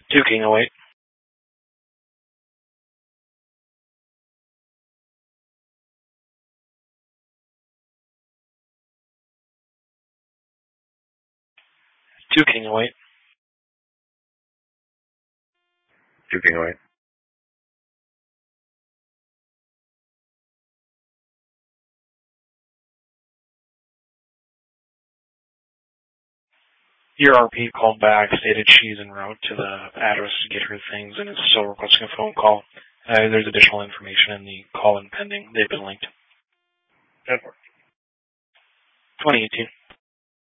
2 King 08. Two King 08. 2 King 08. Your RP called back, stated she's en route to the address to get her things and is still requesting a phone call. There's additional information in the call-in pending. They've been linked. 10-4. 2018.